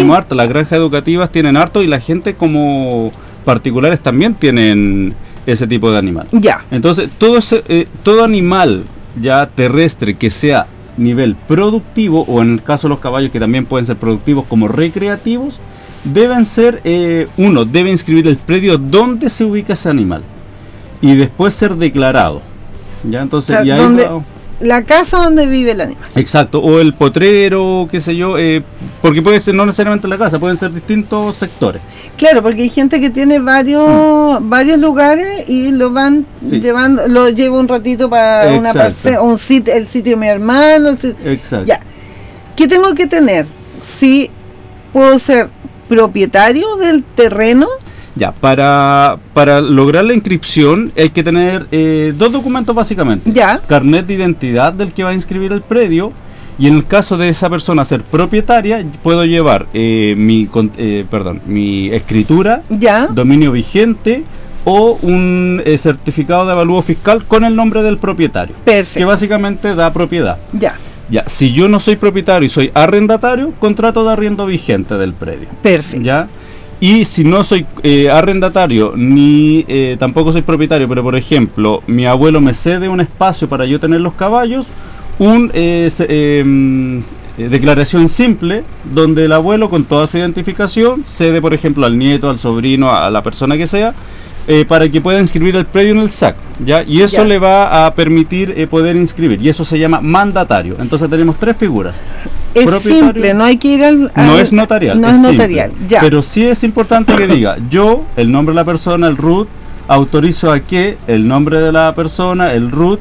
tenemos harto, las granjas educativas tienen harto y la gente como particulares también tienen ese tipo de animal. Ya. Entonces, todo animal ya terrestre que sea nivel productivo, o en el caso de los caballos que también pueden ser productivos como recreativos, deben ser, debe inscribir el predio donde se ubica ese animal y después ser declarado. Ya, entonces, O sea, y ahí la casa donde vive el animal. exacto, o el potrero, qué sé yo, porque puede ser no necesariamente la casa, pueden ser distintos sectores. Claro, porque hay gente que tiene varios lugares y lo van llevando, lo lleva un ratito para una parcela, el sitio de mi hermano. Exacto. Ya. ¿Qué tengo que tener? Si puedo ser propietario del terreno. Ya, para lograr la inscripción hay que tener dos documentos básicamente. Ya. Carnet de identidad del que va a inscribir el predio, y en el caso de esa persona ser propietaria, puedo llevar mi escritura, Ya. dominio vigente o un certificado de avalúo fiscal con el nombre del propietario. Perfecto. Que básicamente da propiedad. Ya. Ya, si yo no soy propietario y soy arrendatario, contrato de arriendo vigente del predio. Perfecto. ¿Ya? Y si no soy arrendatario ni tampoco soy propietario, pero por ejemplo mi abuelo me cede un espacio para yo tener los caballos, declaración simple donde el abuelo con toda su identificación cede por ejemplo al nieto, al sobrino, a la persona que sea, para que pueda inscribir el predio en el SAC, ¿ya? Y eso le va a permitir poder inscribir, y eso se llama mandatario. Entonces tenemos tres figuras. Es simple, no hay que ir no es notarial. No es notarial, ya. Pero sí es importante que diga, yo, el nombre de la persona, el RUT, autorizo a que el nombre de la persona, el RUT,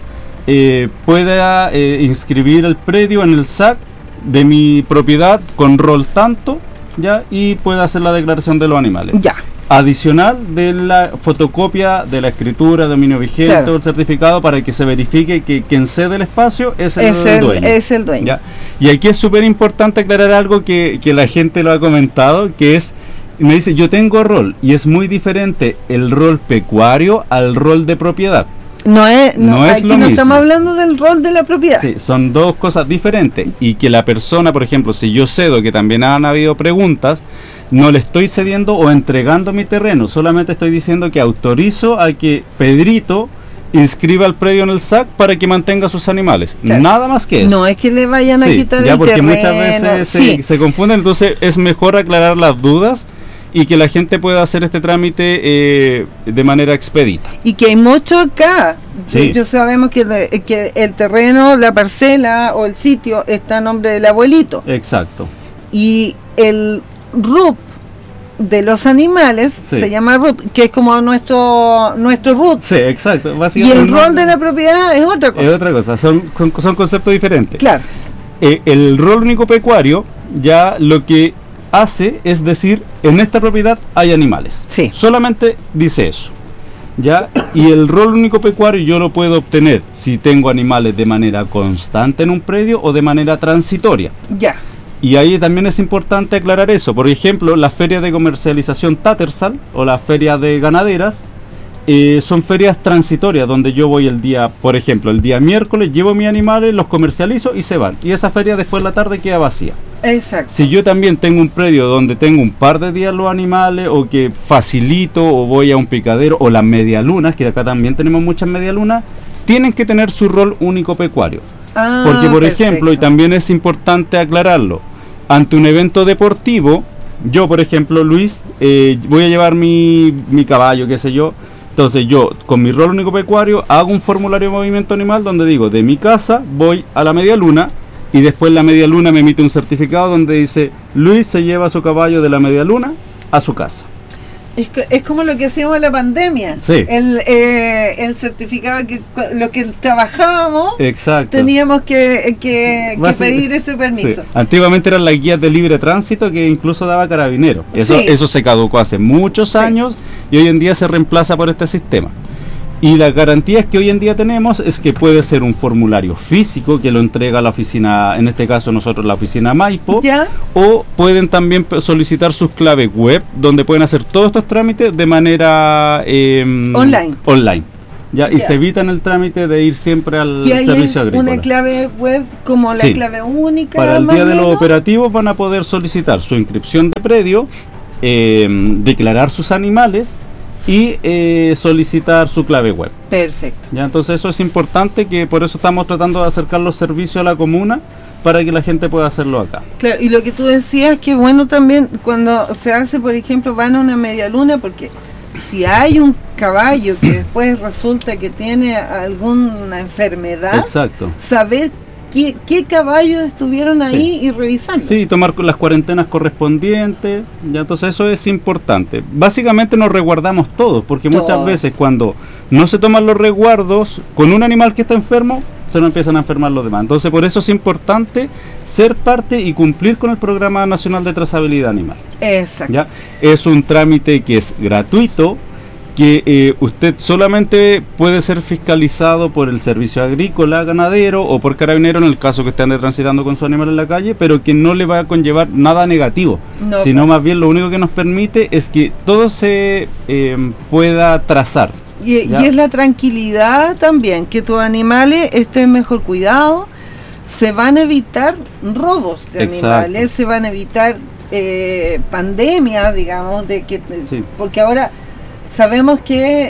pueda inscribir el predio en el SAC de mi propiedad con rol tanto, ¿ya? Y pueda hacer la declaración de los animales. Ya. Adicional de la fotocopia de la escritura, dominio vigente, claro, o el certificado, para que se verifique que quien cede el espacio es el dueño. Es el dueño. ¿Ya? Y aquí es súper importante aclarar algo que la gente lo ha comentado, que es, me dice, yo tengo rol, y es muy diferente el rol pecuario al rol de propiedad. No es aquí lo no mismo. Estamos hablando del rol de la propiedad. Sí, son dos cosas diferentes, y que la persona, por ejemplo, si yo cedo, que también han habido preguntas, no le estoy cediendo o entregando mi terreno, solamente estoy diciendo que autorizo a que Pedrito inscriba el predio en el SAC para que mantenga sus animales, claro, nada más que eso. No es que le vayan a quitar ya el porque terreno. Muchas veces se confunden, entonces es mejor aclarar las dudas y que la gente pueda hacer este trámite de manera expedita. Y que hay mucho acá. Yo sabemos que el terreno, la parcela o el sitio está a nombre del abuelito. Exacto. Y el RUP de los animales se llama RUP, que es como nuestro RUT. Sí, exacto. Y el rol de la propiedad es otra cosa. Es otra cosa, son conceptos diferentes. Claro. El rol único pecuario ya lo que hace es decir, en esta propiedad hay animales. Sí. Solamente dice eso. ¿Ya? Y el rol único pecuario yo lo puedo obtener si tengo animales de manera constante en un predio o de manera transitoria. Ya. Y ahí también es importante aclarar eso. Por ejemplo, las ferias de comercialización Tattersall o las ferias de ganaderas son ferias transitorias donde yo voy el día, por ejemplo, el día miércoles, llevo mis animales, los comercializo y se van. Y esa feria después de la tarde queda vacía. Exacto. Si yo también tengo un predio donde tengo un par de días los animales, o que facilito o voy a un picadero, o las medialunas, que acá también tenemos muchas medialunas, tienen que tener su rol único pecuario. Porque, por ejemplo, y también es importante aclararlo, ante un evento deportivo, yo, por ejemplo, Luis, voy a llevar mi caballo, qué sé yo. Entonces yo, con mi rol único pecuario, hago un formulario de movimiento animal donde digo, de mi casa voy a la media luna, y después la media luna me emite un certificado donde dice, Luis se lleva su caballo de la media luna a su casa. Es como lo que hacíamos en la pandemia. Sí. El certificado que los que trabajábamos, exacto, teníamos que pedir ese permiso. Sí. Antiguamente eran las guías de libre tránsito que incluso daba Carabineros. Eso se caducó hace muchos años y hoy en día se reemplaza por este sistema. Y las garantías que hoy en día tenemos es que puede ser un formulario físico que lo entrega la oficina, en este caso nosotros la oficina Maipo, ¿ya? O pueden también solicitar sus claves web donde pueden hacer todos estos trámites de manera online. Ya, y se evitan el trámite de ir siempre al servicio agrícola. Una clave web como la clave única. Para el día de los operativos van a poder solicitar su inscripción de predio, declarar sus animales y solicitar su clave web. Perfecto. Ya, entonces eso es importante, que por eso estamos tratando de acercar los servicios a la comuna, para que la gente pueda hacerlo acá. Claro, y lo que tú decías, que bueno también cuando se hace, por ejemplo, van a una media luna, porque si hay un caballo que después resulta que tiene alguna enfermedad, exacto, saber qué caballos estuvieron ahí y revisarlo. Sí, tomar las cuarentenas correspondientes, ya, entonces eso es importante. Básicamente nos resguardamos todos, porque muchas veces cuando no se toman los resguardos con un animal que está enfermo, se nos empiezan a enfermar los demás. Entonces por eso es importante ser parte y cumplir con el Programa Nacional de Trazabilidad Animal. Exacto. ¿Ya? Es un trámite que es gratuito, que usted solamente puede ser fiscalizado por el servicio agrícola, ganadero o por carabinero en el caso que esté transitando con su animal en la calle, pero que no le va a conllevar nada negativo, sino más bien lo único que nos permite es que todo se pueda trazar. Y es la tranquilidad también, que tus animales estén mejor cuidados, se van a evitar robos de animales, se van a evitar pandemias, digamos, porque ahora sabemos que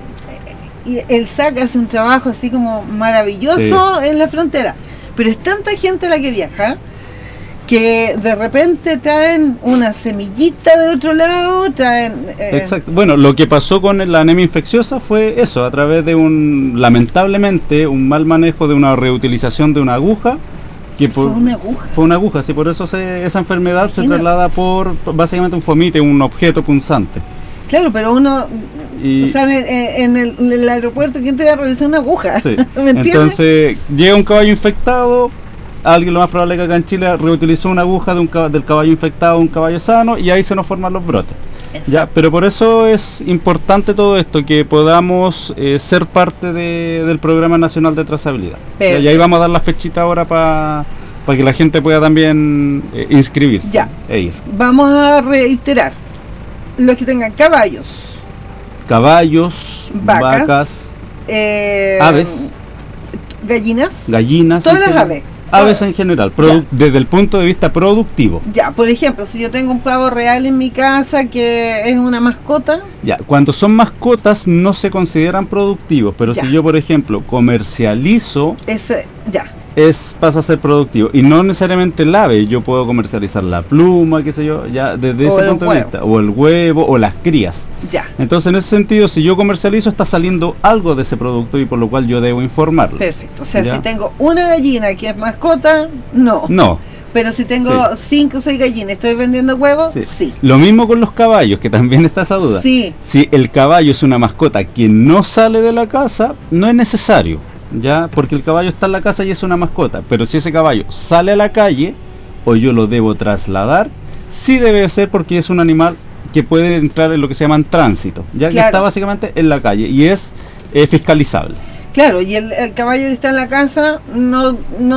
el SAC hace un trabajo así como maravilloso en la frontera, pero es tanta gente la que viaja que de repente traen una semillita de otro lado, traen... Exacto. Bueno, lo que pasó con la anemia infecciosa fue eso, a través de lamentablemente, un mal manejo de una reutilización de una aguja. Fue una aguja. Fue una aguja, sí, por eso esa enfermedad se traslada por básicamente un fomite, un objeto punzante. Claro, pero uno, o sea, en el aeropuerto, ¿quién te va a revisar una aguja? Sí. ¿Me entiendes? Entonces, llega un caballo infectado, alguien, lo más probable que acá en Chile, reutilizó una aguja del caballo infectado a un caballo sano, y ahí se nos forman los brotes. Ya, pero por eso es importante todo esto, que podamos ser parte del Programa Nacional de Trazabilidad. Y ahí vamos a dar la fechita ahora para que la gente pueda también inscribirse e ir. Vamos a reiterar. Los que tengan caballos, vacas, aves, gallinas, todas las aves en general, desde el punto de vista productivo. Ya, por ejemplo, si yo tengo un pavo real en mi casa que es una mascota. Ya, cuando son mascotas no se consideran productivos, pero si yo, por ejemplo, comercializo, pasa a ser productivo, y no necesariamente el ave, yo puedo comercializar la pluma, qué sé yo, ya desde ese punto de vista, o el huevo, o las crías. Entonces, en ese sentido, si yo comercializo, está saliendo algo de ese producto, y por lo cual yo debo informarlo. Perfecto, o sea, si tengo una gallina que es mascota, no. Pero si tengo 5 o 6 gallinas, ¿estoy vendiendo huevos? Sí. Lo mismo con los caballos, que también está esa duda. Si el caballo es una mascota que no sale de la casa, no es necesario. Ya, porque el caballo está en la casa y es una mascota, pero si ese caballo sale a la calle o yo lo debo trasladar, sí debe ser, porque es un animal que puede entrar en lo que se llama tránsito, ya que está básicamente en la calle y es fiscalizable. Claro, y el caballo que está en la casa no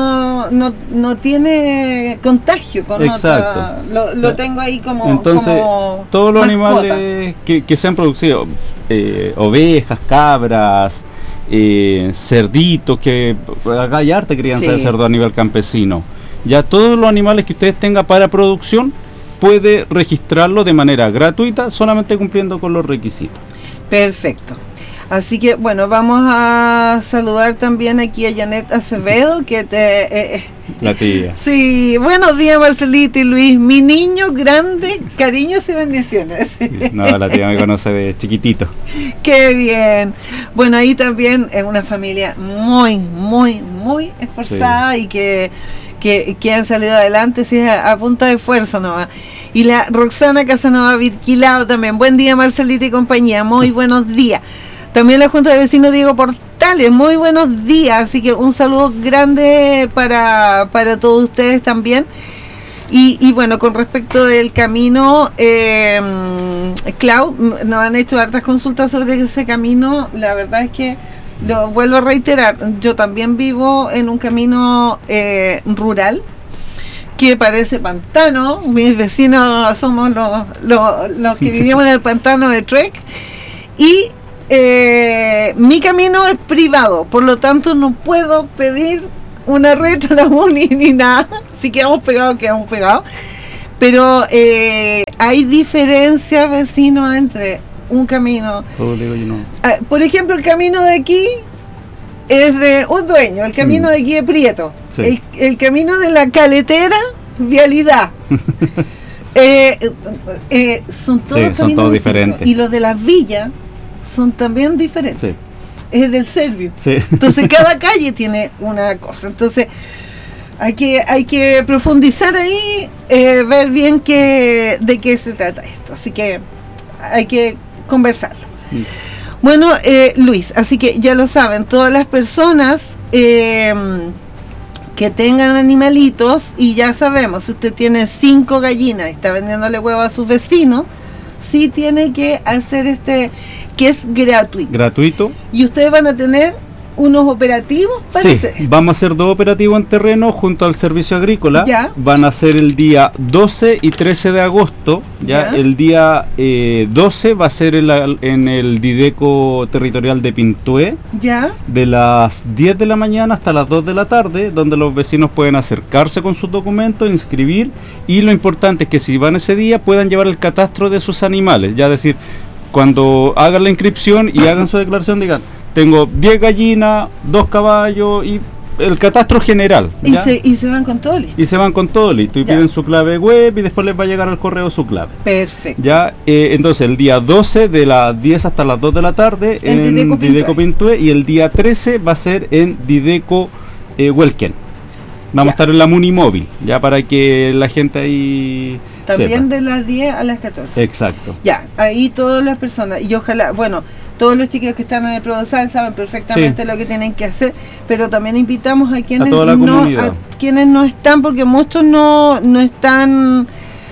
tiene contagio con otra, lo tengo ahí como. Entonces, todos los animales que se han producido, ovejas, cabras, cerditos, que acá hay harta crianza de cerdo a nivel campesino, ya todos los animales que ustedes tengan para producción puede registrarlo de manera gratuita, solamente cumpliendo con los requisitos. Perfecto. Así que bueno, vamos a saludar también aquí a Janet Acevedo, que la tía. Sí, buenos días Marcelita y Luis, mi niño grande, cariños y bendiciones. Sí, no, la tía me conoce de chiquitito. Qué bien. Bueno, ahí también es una familia muy esforzada, y que han salido adelante, sí, a punta de esfuerzo nomás. Y la Roxana Casanova Virquilao también, buen día Marcelita y compañía, muy buenos días. También la Junta de Vecinos Diego Portales, muy buenos días, así que un saludo grande para todos ustedes también. Y bueno, con respecto del camino, Clau, nos han hecho hartas consultas sobre ese camino. La verdad es que, lo vuelvo a reiterar, yo también vivo en un camino rural que parece pantano. Mis vecinos somos los que vivimos en el pantano de Trek, y mi camino es privado, por lo tanto no puedo pedir una retro la MUNI ni nada. Si quedamos pegados, quedamos pegados. Pero hay diferencias, vecinos, entre un camino. Por ejemplo, el camino de aquí es de un dueño, el camino de aquí es Prieto. Sí. El camino de la Caletera, Vialidad. Son todos diferentes. Y los de las villas son también diferentes. Sí. Es del Servio. Sí. Entonces cada calle tiene una cosa. Entonces hay que profundizar ahí, ver bien de qué se trata esto. Así que hay que conversarlo. Bueno, Luis, así que ya lo saben, todas las personas que tengan animalitos, y ya sabemos, si usted tiene 5 gallinas y está vendiéndole huevo a sus vecinos, sí tiene que hacer que es gratuito. Gratuito. Y ustedes van a tener unos operativos para hacer. Vamos a hacer 2 operativos en terreno junto al servicio agrícola. Ya. Van a ser el día 12 y 13 de agosto. Ya. El día 12 va a ser en el Dideco territorial de Pintué. Ya. De las 10 de la mañana hasta las 2 de la tarde, donde los vecinos pueden acercarse con sus documentos, inscribir, y lo importante es que si van ese día puedan llevar el catastro de sus animales. Ya, decir, cuando hagan la inscripción y hagan su declaración, digan: tengo 10 gallinas, 2 caballos y el catastro general. Y se van con todo listo. Y se van con todo listo. Y piden su clave web y después les va a llegar al correo su clave. Perfecto. Ya, entonces el día 12 de las 10 hasta las 2 de la tarde en Dideco Pintué, y el día 13 va a ser en Dideco Huelquén. Vamos a estar en la MUNI móvil, ya, para que la gente ahí también sepa. De las 10 a las 14. Exacto. Ya, ahí todas las personas, y ojalá, bueno, todos los chicos que están en el Prodesal saben perfectamente lo que tienen que hacer, pero también invitamos a quienes quienes no están, porque muchos no están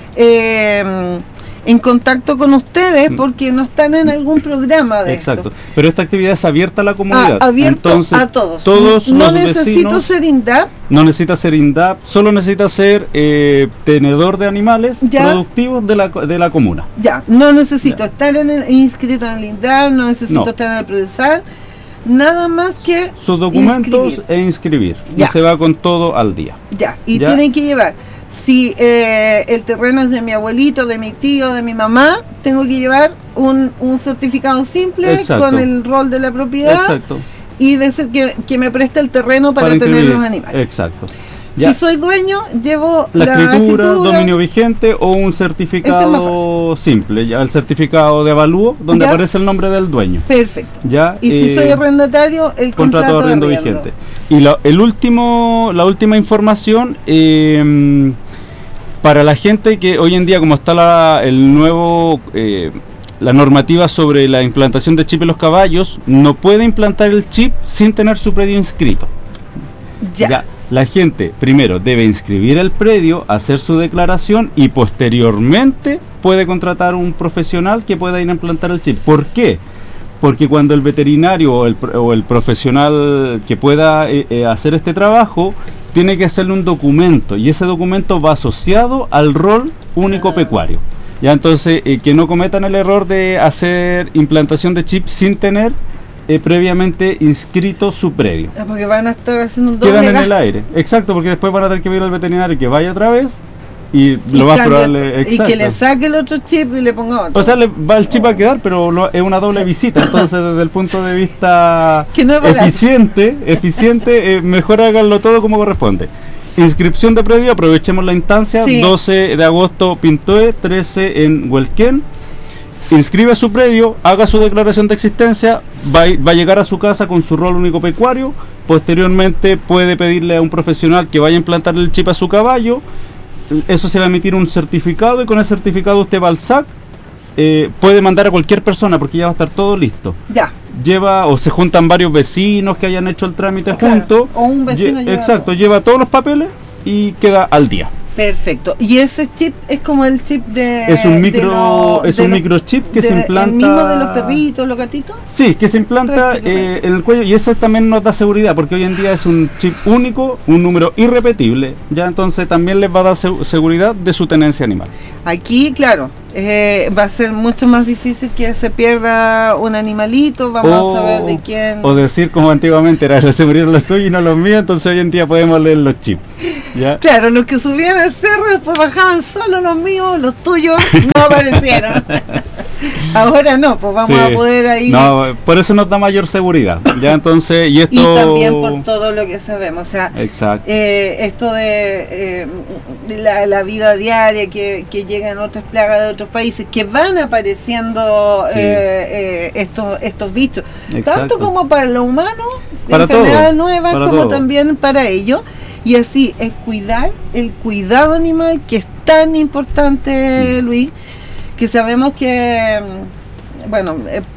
en contacto con ustedes porque no están en algún programa de Exacto. esto. Pero esta actividad es abierta a la comunidad. Abierto. Entonces, a todos. No necesito ser INDAP. No necesita ser INDAP, solo necesita ser tenedor de animales productivos de la comuna. Ya, no necesito estar inscrito en el INDAP, no necesito estar en el Prodesal, nada más que sus documentos inscribir. Y se va con todo al día. Ya, y tienen que llevar. Si el terreno es de mi abuelito, de mi tío, de mi mamá, tengo que llevar un certificado simple. Exacto. Con el rol de la propiedad. Exacto. Y decir que me preste el terreno para tener los animales. Exacto. Ya. Si soy dueño, llevo la escritura, dominio vigente o un certificado simple, ya el certificado de avalúo donde aparece el nombre del dueño. Perfecto. Ya, y si soy arrendatario, el contrato de arriendo vigente. Y la última información, para la gente que hoy en día, como está la normativa sobre la implantación de chip en los caballos, no puede implantar el chip sin tener su predio inscrito. Ya. La gente primero debe inscribir el predio, hacer su declaración y posteriormente puede contratar un profesional que pueda ir a implantar el chip. ¿Por qué? Porque cuando el veterinario o el profesional que pueda hacer este trabajo tiene que hacerle un documento, y ese documento va asociado al rol único pecuario. Ya, entonces que no cometan el error de hacer implantación de chip sin tener previamente inscrito su predio. Porque van a estar haciendo un doble Quedan en el aire. Exacto, porque después van a tener que ir al veterinario que vaya otra vez y lo más probable. Exacto. Y que le saque el otro chip y le ponga otro. O sea, el chip va a quedar, pero es una doble visita. Entonces, desde el punto de vista eficiente, mejor háganlo todo como corresponde. Inscripción de predio, aprovechemos la instancia. 12 de agosto Pintué, 13 en Huelquén. Inscribe su predio, haga su declaración de existencia, va a llegar a su casa con su rol único pecuario. Posteriormente puede pedirle a un profesional que vaya a implantar el chip a su caballo. Eso se va a emitir un certificado, y con ese certificado usted va al SAC, puede mandar a cualquier persona porque ya va a estar todo listo. Ya. Lleva, o se juntan varios vecinos que hayan hecho el trámite juntos. O un vecino lleva todos los papeles y queda al día. Perfecto. Y ese chip es como el chip de... Es un microchip que se implanta... ¿El mismo de los perritos, los gatitos? Sí, que se implanta en el cuello, y eso también nos da seguridad, porque hoy en día es un chip único, un número irrepetible, ya, entonces también les va a dar seguridad de su tenencia animal. Aquí, claro, va a ser mucho más difícil que se pierda un animalito, vamos a saber de quién. O decir como antiguamente era, se murieron los suyos y no los míos, entonces hoy en día podemos leer los chips. ¿Ya? Claro, los que subían al cerro después bajaban solo los míos, los tuyos no aparecieron. Ahora no, pues vamos a poder ahí. No, por eso nos da mayor seguridad. Ya entonces, y esto. Y también por todo lo que sabemos, o sea, exacto. Esto de la vida diaria que llegan otras plagas de otros países, que van apareciendo estos bichos, exacto. Tanto como para los humanos, para enfermedades nuevas, para como todo. También para ellos. Y así es cuidar el cuidado animal, que es tan importante, Luis, que sabemos que, bueno,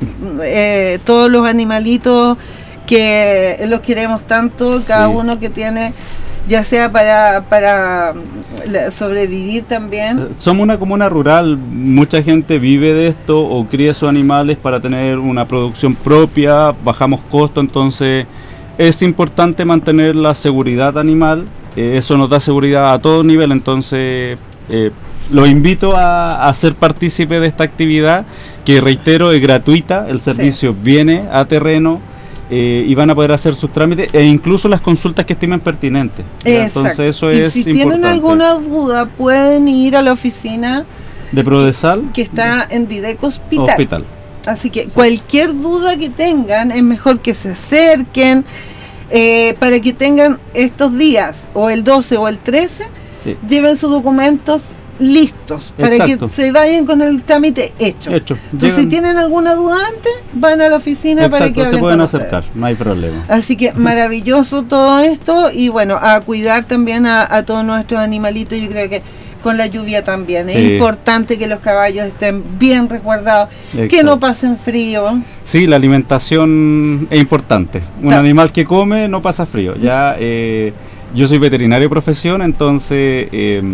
todos los animalitos que los queremos tanto, cada uno que tiene, ya sea para sobrevivir también. Somos una comuna rural, mucha gente vive de esto o cría sus animales para tener una producción propia, bajamos costos, entonces es importante mantener la seguridad animal, eso nos da seguridad a todo nivel, entonces los invito a ser partícipe de esta actividad, que reitero es gratuita, el servicio viene a terreno y van a poder hacer sus trámites e incluso las consultas que estimen pertinentes. Entonces eso y es si importante. Tienen alguna duda pueden ir a la oficina de Prodesal que está en Dideco Hospital. Así que cualquier duda que tengan es mejor que se acerquen para que tengan estos días, o el 12 o el 13, lleven sus documentos listos, para que se vayan con el trámite hecho. Entonces, llegan. Si tienen alguna duda antes, van a la oficina para que se pueden acercar, no hay problema. Así que maravilloso todo esto, y bueno, a cuidar también a todos nuestros animalitos. Yo creo que con la lluvia también es importante que los caballos estén bien resguardados, que no pasen frío. Sí, la alimentación es importante. Un animal que come no pasa frío. Ya yo soy veterinario de profesión, entonces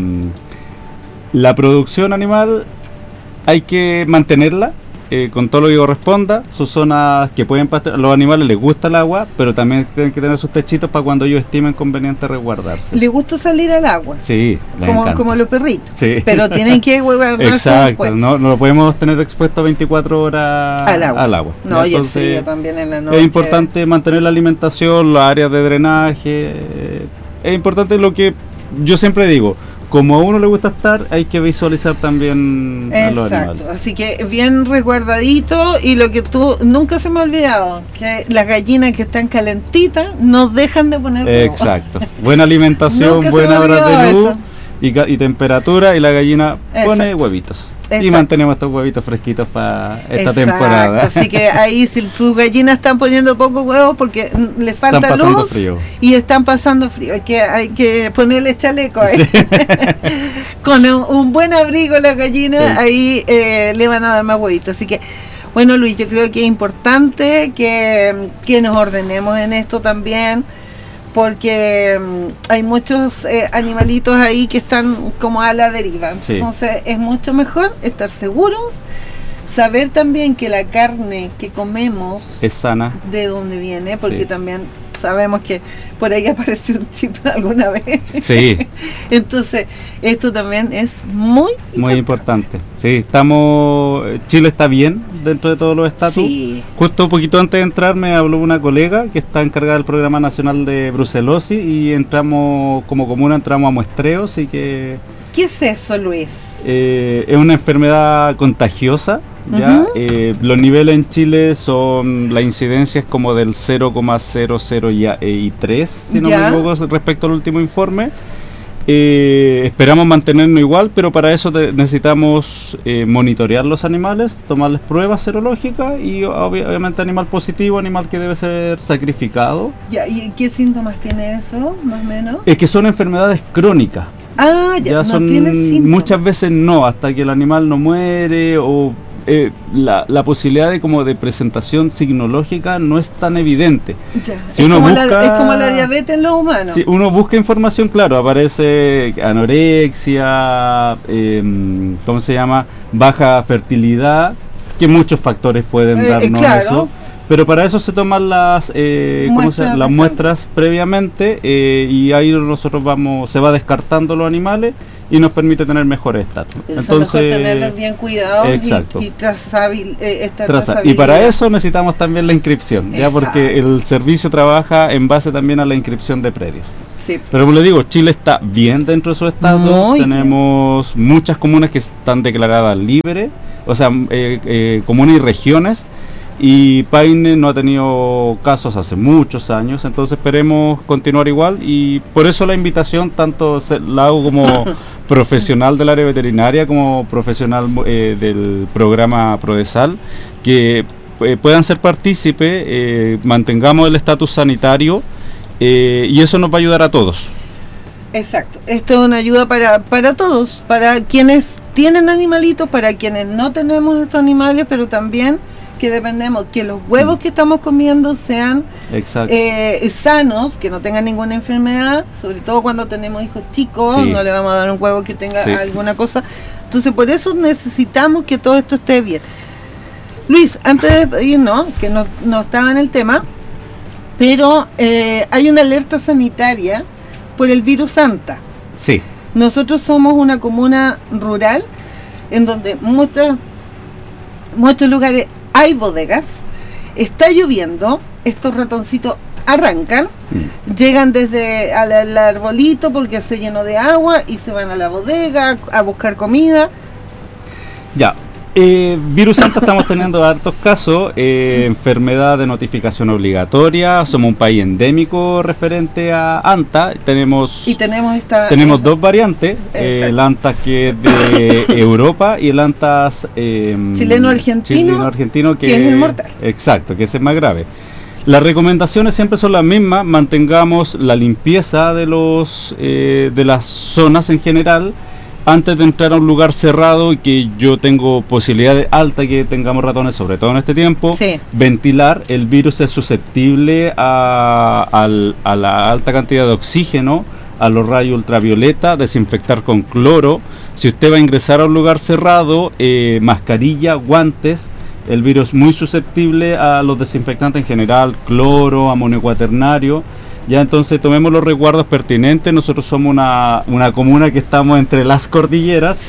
la producción animal hay que mantenerla con todo lo que corresponda, sus zonas que pueden pasar. Los animales les gusta el agua, pero también tienen que tener sus techitos para cuando ellos estimen conveniente resguardarse. ¿Les gusta salir al agua? Sí, como los perritos. Sí. Pero tienen que guardarse. Exacto, después. No lo podemos tener expuesto 24 horas al agua. No, y el frío también en la noche. Es importante mantener la alimentación, las áreas de drenaje. Es importante lo que yo siempre digo. Como a uno le gusta estar, hay que visualizar también a los animales. Exacto, así que bien resguardadito, y lo que tú nunca se me ha olvidado, que las gallinas que están calentitas no dejan de poner huevos. Exacto, buena alimentación, buena hora de luz y temperatura, y la gallina pone huevitos. Exacto. Y mantenemos estos huevitos fresquitos para esta temporada. Así que ahí, si tus gallinas están poniendo pocos huevos porque le falta luz frío. Y están pasando frío, hay que ponerle chaleco ahí. Sí. Con un buen abrigo las gallinas, ahí le van a dar más huevitos. Así que, bueno, Luis, yo creo que es importante que nos ordenemos en esto también, porque hay muchos animalitos ahí que están como a la deriva. Entonces es mucho mejor estar seguros, saber también que la carne que comemos es sana, de dónde viene, porque también sabemos que por ahí apareció un chip alguna vez. Sí. Entonces, esto también es muy importante. Sí, Chile está bien dentro de todos los estatus. Sí. Justo un poquito antes de entrar me habló una colega que está encargada del Programa Nacional de Brucelosis, y entramos como comuna, entramos a muestreo, así que... ¿Qué es eso, Luis? Es una enfermedad contagiosa. ¿Ya? Los niveles en Chile son, la incidencia es como del 0,00 si no me equivoco, respecto al último informe. Esperamos mantenernos igual, pero para eso necesitamos monitorear los animales, tomarles pruebas serológicas, y obviamente animal positivo, animal que debe ser sacrificado. ¿Y qué síntomas tiene eso, más o menos? Es que son enfermedades crónicas. Ya no tiene síntomas. Muchas veces no, hasta que el animal no muere, o la posibilidad de presentación signológica no es tan evidente. Si uno busca, es como la diabetes en los humanos. Si uno busca información, claro, aparece anorexia, ¿cómo se llama? Baja fertilidad, que muchos factores pueden darnos eso. Pero para eso se toman las muestras previamente, y ahí nosotros se va descartando los animales, y nos permite tener mejores estatus. Entonces, es mejor tenerlos bien cuidados y trazabilidad. Y para eso necesitamos también la inscripción, ya porque el servicio trabaja en base también a la inscripción de predios. Sí. Pero como le digo, Chile está bien dentro de su estado, tenemos muchas comunas que están declaradas libres, o sea, comunas y regiones, y Paine no ha tenido casos hace muchos años, entonces esperemos continuar igual, y por eso la invitación tanto la hago como profesional del área veterinaria como profesional del programa Prodesal, que puedan ser partícipes, mantengamos el estatus sanitario, y eso nos va a ayudar a todos. Exacto, esto es una ayuda para todos, para quienes tienen animalitos, para quienes no tenemos estos animales, pero también que dependemos que los huevos que estamos comiendo sean sanos, que no tengan ninguna enfermedad, sobre todo cuando tenemos hijos chicos, no le vamos a dar un huevo que tenga alguna cosa. Entonces por eso necesitamos que todo esto esté bien. Luis, antes de irnos, que no estaba en el tema, pero hay una alerta sanitaria por el virus Anta. Sí. Nosotros somos una comuna rural en donde muchos lugares hay bodegas, está lloviendo, estos ratoncitos arrancan, llegan desde al arbolito porque se llenó de agua y se van a la bodega a buscar comida. Ya, virus Anta estamos teniendo hartos casos, enfermedad de notificación obligatoria, somos un país endémico referente a Anta, tenemos dos variantes, el Anta que es de Europa y el Anta chileno-argentino que es el mortal. Exacto, que ese es más grave. Las recomendaciones siempre son las mismas, mantengamos la limpieza de las zonas en general, antes de entrar a un lugar cerrado y que yo tengo posibilidad alta que tengamos ratones, sobre todo en este tiempo, ventilar. El virus es susceptible a la alta cantidad de oxígeno, a los rayos ultravioleta, desinfectar con cloro. Si usted va a ingresar a un lugar cerrado, mascarilla, guantes. El virus es muy susceptible a los desinfectantes en general, cloro, amonio cuaternario. Ya, entonces tomemos los resguardos pertinentes. Nosotros somos una comuna que estamos entre las cordilleras,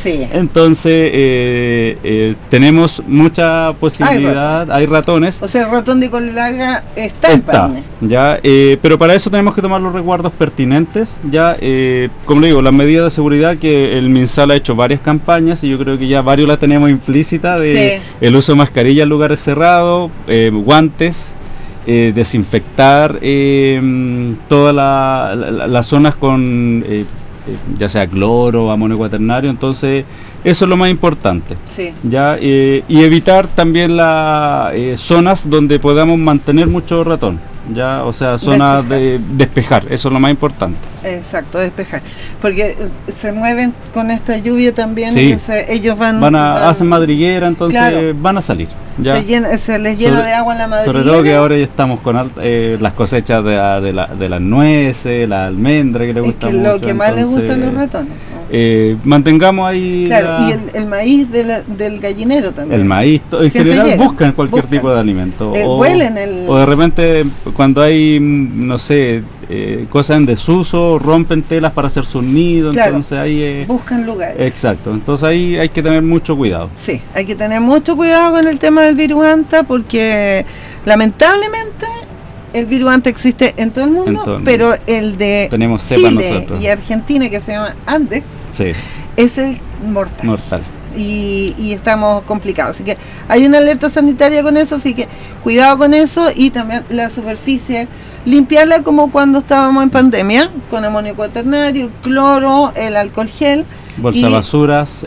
entonces tenemos mucha posibilidad, hay ratones. O sea, el ratón de cola larga está en Paine. Ya, pero para eso tenemos que tomar los resguardos pertinentes. Ya, como le digo, las medidas de seguridad que el MinSal ha hecho varias campañas y yo creo que ya varios las tenemos implícitas de el uso de mascarilla en lugares cerrados, guantes. Desinfectar todas las zonas con ya sea cloro, amonio cuaternario, entonces eso es lo más importante. Ya, y evitar también las zonas donde podamos mantener mucho ratón, ya, o sea, zonas de despejar, eso es lo más importante. Exacto, despejar, porque se mueven con esta lluvia también, ellos hacen madriguera, entonces van a salir. Ya. Se les llena de agua en la madriguera. Sobre todo que ahora ya estamos con las cosechas de las nueces, la almendra que le gusta mucho. Lo que más les gusta a los ratones. Mantengamos ahí. Y el maíz del gallinero también. El maíz, en general buscan cualquier tipo de alimento. Huelen o de repente cuando hay, no sé, cosas en desuso, rompen telas para hacer sus nidos, entonces ahí buscan lugares. Exacto, entonces ahí hay que tener mucho cuidado. Sí, hay que tener mucho cuidado con el tema del virus Anta porque lamentablemente el virus Anta existe en todo el mundo, pero el de Chile y Argentina, que se llama Andes, es el mortal. Y estamos complicados, así que hay una alerta sanitaria con eso, así que cuidado con eso. Y también la superficie, limpiarla como cuando estábamos en pandemia, con amonio cuaternario, cloro, el alcohol gel, bolsa basuras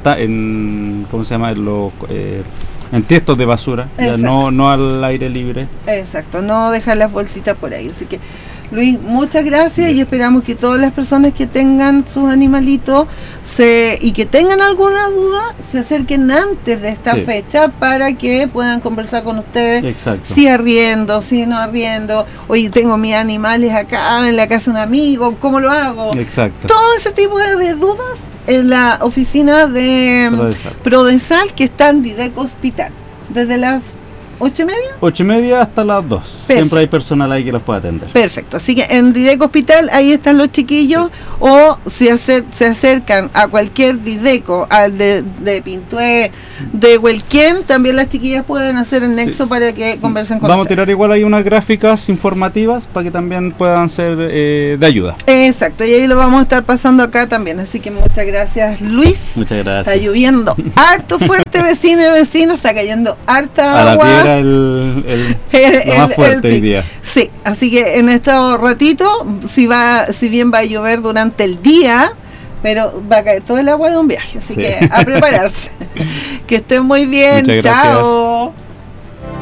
en ¿cómo se llama? En tiestos de basura, ya no al aire libre. Exacto, no dejar las bolsitas por ahí. Así que, Luis, muchas gracias y esperamos que todas las personas que tengan sus animalitos y que tengan alguna duda se acerquen antes de esta fecha para que puedan conversar con ustedes. Exacto. Si arriendo, si no arriendo, oye, tengo mis animales acá en la casa de un amigo, ¿cómo lo hago? Exacto. Todo ese tipo de dudas en la oficina de Prodesal, que está en Dideco Hospital, desde las 8:30. 8:30 hasta las 2. Perfecto. Siempre hay personal ahí que los puede atender. Perfecto, así que en Dideco Hospital ahí están los chiquillos, o si se acercan a cualquier Dideco, al de Pintué, de Huelquén, también las chiquillas pueden hacer el nexo para que conversen con Vamos a ustedes. tirar igual ahí unas gráficas informativas para que también puedan ser de ayuda. Exacto, y ahí lo vamos a estar pasando acá también, así que muchas gracias, Luis. Muchas gracias. Está lloviendo harto fuerte, vecino y vecino, está cayendo harta A la agua. piedra lo más fuerte hoy día. Sí, así que en este ratito, si bien va a llover durante el día, pero va a caer todo el agua de un viaje, así Sí. que a prepararse. Que estén muy bien, Muchas gracias. chao.